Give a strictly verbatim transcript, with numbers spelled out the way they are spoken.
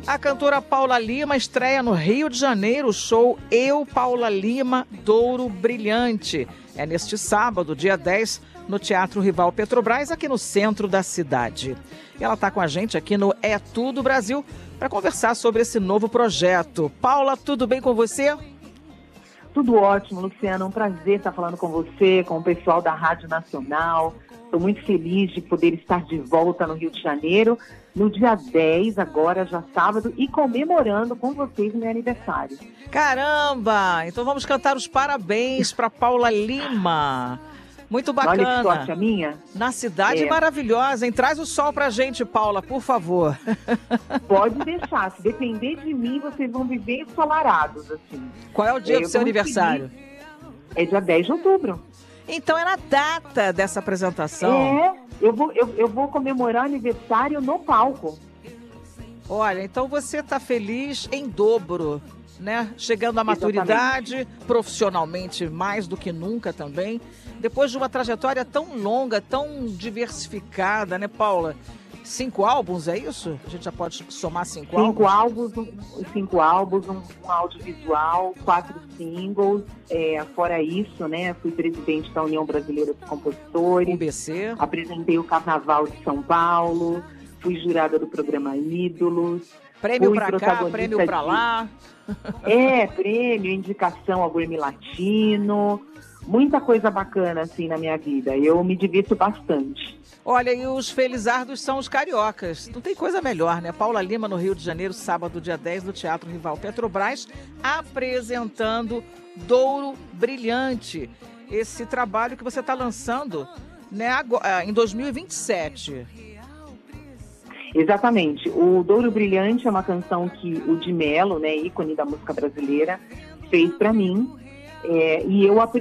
A cantora Paula Lima estreia no Rio de Janeiro o show Eu, Paula Lima, Douro Brilhante. É neste sábado, dia dez, no Teatro Rival Petrobras, aqui no centro da cidade. E ela está com a gente aqui no É Tudo Brasil para conversar sobre esse novo projeto. Paula, tudo bem com você? Tudo ótimo, Luciana. Um prazer estar falando com você, com o pessoal da Rádio Nacional. Estou muito feliz de poder estar de volta no Rio de Janeiro, no dia dez, agora já sábado, e comemorando com vocês meu aniversário. Caramba! Então vamos cantar os parabéns para Paula Lima. Muito bacana. Olha que sorte a minha. Na cidade é. maravilhosa, hein? Traz o sol pra gente, Paula, por favor. Pode deixar. Se depender de mim, vocês vão viver ensolarados, assim. Qual é o dia é, do seu aniversário? Feliz. É dia dez de outubro. Então é na data dessa apresentação. É, eu vou, eu, eu vou comemorar aniversário no palco. Olha, então você está feliz em dobro, né? Chegando à maturidade, exatamente, profissionalmente mais do que nunca também. Depois de uma trajetória tão longa, tão diversificada, né, Paula? Cinco álbuns, é isso? A gente já pode somar cinco, cinco álbuns? álbuns? Um, cinco álbuns, um, um audiovisual, quatro singles. É, fora isso, né, fui presidente da União Brasileira dos Compositores. U B C. Apresentei o Carnaval de São Paulo. Fui jurada do programa Ídolos. Prêmio pra cá, prêmio pra lá. É, prêmio, indicação ao Grammy Latino. Muita coisa bacana, assim, na minha vida. Eu me divirto bastante. Olha, e os felizardos são os cariocas. Não tem coisa melhor, né? Paula Lima, no Rio de Janeiro, sábado, dia dez, no Teatro Rival Petrobras, apresentando Douro Brilhante. Esse trabalho que você está lançando, né, agora, em dois mil e vinte e sete. Exatamente. O Douro Brilhante é uma canção que o Di Mello, né, ícone da música brasileira, fez para mim. É, e eu